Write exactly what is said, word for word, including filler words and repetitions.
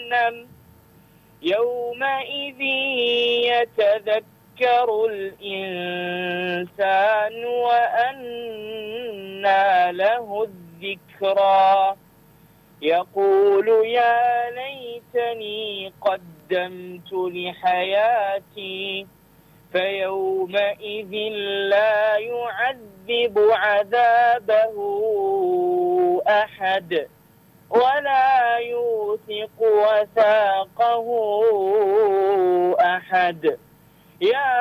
جهنم يومئذ يتذكر الإنسان وأنى له الذكرى يقول يا ليتني قدمت لحياتي فيومئذ لا يعذب عذابه أحد ولا يوثق وثاقه أحد. يا